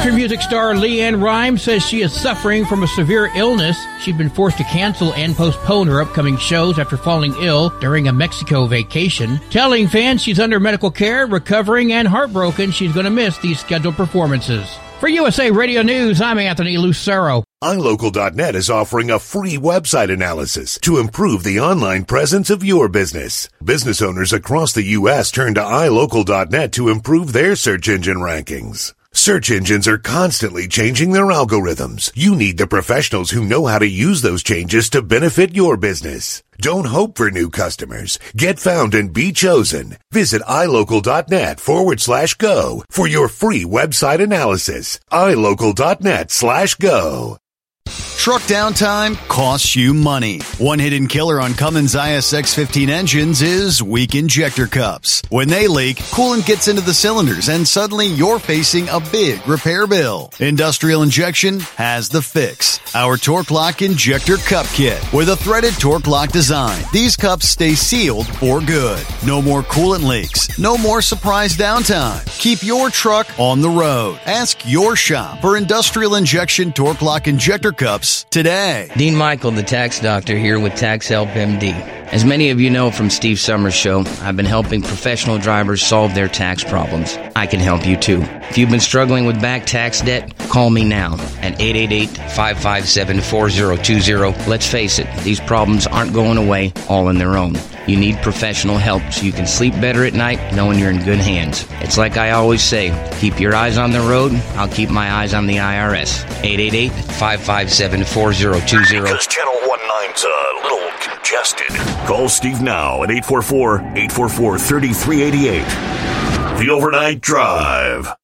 Country music star LeAnn Rimes says she is suffering from a severe illness. She's been forced to cancel and postpone her upcoming shows after falling ill during a Mexico vacation. Telling fans she's under medical care, recovering, and heartbroken she's going to miss these scheduled performances. For USA Radio News, I'm Anthony Lucero. iLocal.net is offering a free website analysis to improve the online presence of your business. Business owners across the U.S. turn to iLocal.net to improve their search engine rankings. Search engines are constantly changing their algorithms. You need the professionals who know how to use those changes to benefit your business. Don't hope for new customers. Get found and be chosen. Visit iLocal.net/go for your free website analysis. iLocal.net/go. Truck downtime costs you money. One hidden killer on Cummins ISX15 engines is weak injector cups. When they leak, coolant gets into the cylinders and suddenly you're facing a big repair bill. Industrial Injection has the fix. Our Torque Lock Injector Cup Kit with a threaded Torque Lock design. These cups stay sealed for good. No more coolant leaks. No more surprise downtime. Keep your truck on the road. Ask your shop for Industrial Injection Torque Lock Injector Cups today. Dean Michael, the tax doctor, here with Tax Help MD. As many of you know from Steve Summers' show, I've been helping professional drivers solve their tax problems. I can help you too. If you've been struggling with back tax debt, call me now at 888-557-4020. Let's face it, these problems aren't going away all on their own. You need professional help so you can sleep better at night knowing you're in good hands. It's like I always say, keep your eyes on the road, I'll keep my eyes on the IRS. 888-557-4020. Because Channel 19's a little congested. Call Steve now at 844-844-3388. The Overnight Drive.